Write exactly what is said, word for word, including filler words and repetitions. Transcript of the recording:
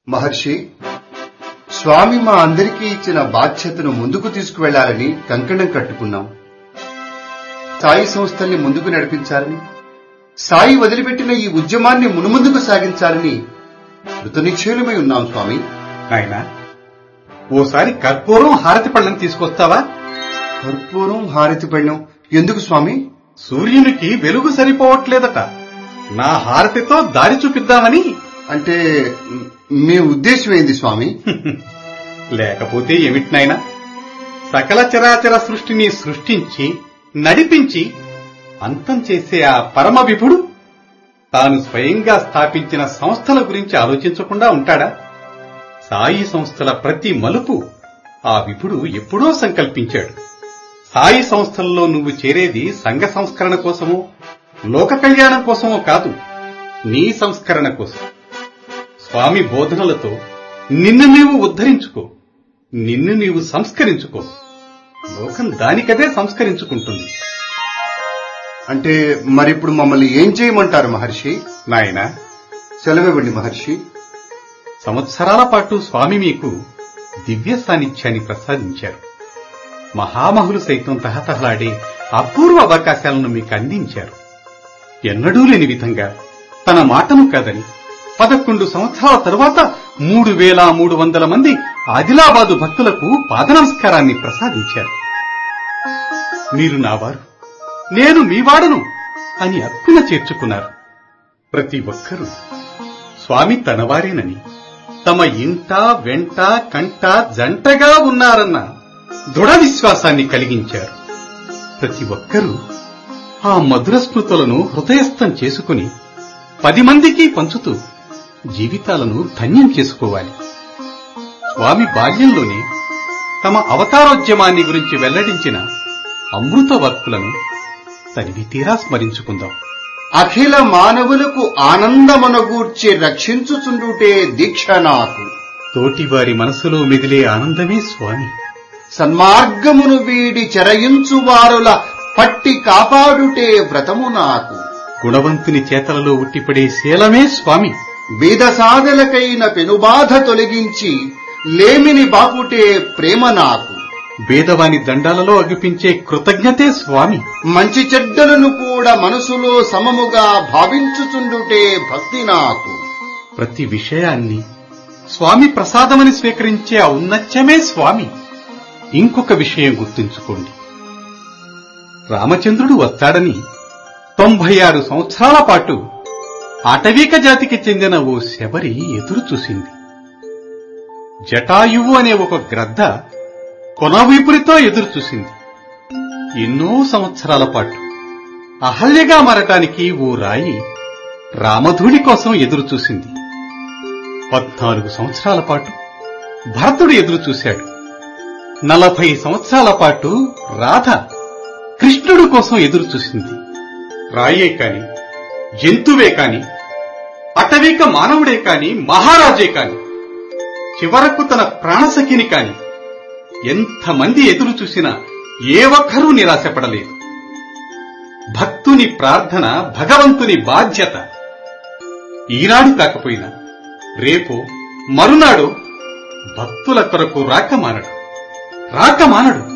మహర్షి, స్వామి మా అందరికీ ఇచ్చిన బాధ్యతను ముందుకు తీసుకువెళ్లాలని కంకణం కట్టుకున్నాం. సాయి సంస్థల్ని ముందుకు నడిపించాలని, సాయి వదిలిపెట్టిన ఈ ఉద్యమాన్ని మునుముందుకు సాగించాలని కృతనిశ్చయులమై ఉన్నాం స్వామి. నాయనా, ఓసారి కర్పూరం హారతి పళ్ళం తీసుకొస్తావా? కర్పూరం హారతి పళ్ళం ఎందుకు స్వామి? సూర్యునికి వెలుగు సరిపోవట్లేదట. నా హారతితో దారి చూపిద్దామని. అంటే మీ ఉద్దేశం ఏంది స్వామి? లేకపోతే ఏమిటి నాయనా, సకల చరాచర సృష్టిని సృష్టించి నడిపించి అంతం చేసే ఆ పరమ విభుడు తాను స్వయంగా స్థాపించిన సంస్థల గురించి ఆలోచించకుండా ఉంటాడా? సాయి సంస్థల ప్రతి మలుపు ఆ విభుడు ఎప్పుడో సంకల్పించాడు. సాయి సంస్థల్లో నువ్వు చేరేది సంఘ సంస్కరణ కోసమో లోక కళ్యాణం కోసమో కాదు, నీ సంస్కరణ కోసం. స్వామి బోధనలతో నిన్ను నీవు ఉద్ధరించుకో, నిన్ను నీవు సంస్కరించుకో. లోకం దానికదే సంస్కరించుకుంటుంది. అంటే మరిప్పుడు మమ్మల్ని ఏం చేయమంటారు మహర్షి? నాయనా, సెలవివ్వండి మహర్షి. సంవత్సరాల పాటు స్వామి మీకు దివ్య సాన్నిధ్యాన్ని ప్రసాదించారు. మహామహులు సైతం తహతహలాడే అపూర్వ అవకాశాలను మీకు అందించారు. ఎన్నడూ లేని విధంగా తన మాటను కాదని పదకొండు సంవత్సరాల తరువాత మూడు వేల మూడు వందల మంది ఆదిలాబాదు భక్తులకు పాద నమస్కారాన్ని ప్రసాదించారు. మీరు నావారు, నేను మీవాడను అని అక్కున చేర్చుకున్నారు. ప్రతి ఒక్కరూ స్వామి తనవారేనని, తమ ఇంట వెంట కంట జంటగా ఉన్నారన్న దృఢ విశ్వాసాన్ని కలిగించారు. ప్రతి ఒక్కరూ ఆ మధుర స్మృతులను హృదయస్థం చేసుకుని పది మందికి పంచుతూ జీవితాలను ధన్యం చేసుకోవాలి. స్వామి బాల్యంలోనే తమ అవతారోద్యమాన్ని గురించి వెల్లడించిన అమృత వాక్కులను తనివి తీరా స్మరించుకుందాం. అఖిల మానవులకు ఆనందమనగూర్చి రక్షించుచుండుటే దీక్ష నాకు. తోటివారి మనసులో మెదిలే ఆనందమే స్వామి. సన్మార్గమును వీడి చెరయించువారుల పట్టి కాపాడుటే వ్రతము నాకు. గుణవంతుని చేతలలో ఉట్టిపడే శీలమే స్వామి. బీద సాధలకైన పెనుబాధ తొలగించి లేమిని బాపుటే ప్రేమ నాకు. భేదవాని దండాలలో అగుపించే కృతజ్ఞతే స్వామి. మంచి చెడ్డలను కూడా మనసులో సమముగా భావించుచుండుటే భక్తి నాకు. ప్రతి విషయాన్ని స్వామి ప్రసాదమని స్వీకరించే ఔన్నత్యమే స్వామి. ఇంకొక విషయం గుర్తుంచుకోండి, రామచంద్రుడు వస్తాడని తొంభై ఆరు సంవత్సరాల పాటు ఆటవీక జాతికి చెందిన ఓ శబరి ఎదురు చూసింది. జటాయువు అనే ఒక గ్రద్ద కొనవీపురితో ఎదురు చూసింది. ఎన్నో సంవత్సరాల పాటు అహల్యగా మారటానికి ఓ రాయి రామధూళి కోసం ఎదురు చూసింది. పద్నాలుగు సంవత్సరాల పాటు భరతుడు ఎదురు చూశాడు. నలభై సంవత్సరాల పాటు రాధ కృష్ణుడు కోసం ఎదురు చూసింది. రాయే కాని, జంతువే కాని, అటవీక మానవుడే కాని, మహారాజే కాని, చివరకు తన ప్రాణసఖిని కాని ఎంతమంది ఎదురు చూసినా ఏ ఒక్కరూ నిరాశపడలేదు. భక్తుని ప్రార్థన భగవంతుని బాధ్యత. ఈనాడు కాకపోయినా రేపో మరునాడు భక్తుల కొరకు రాకమానడు రాకమానడు